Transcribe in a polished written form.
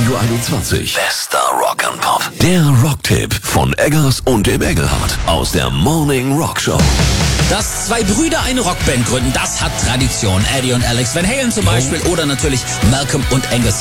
Radio 21. Bester Rock and Pop. Der Rocktipp von Eggers und dem Engelhardt aus der Morning Rock Show. Dass zwei Brüder eine Rockband gründen, das hat Tradition. Eddie und Alex Van Halen zum Beispiel oder natürlich Malcolm und Angus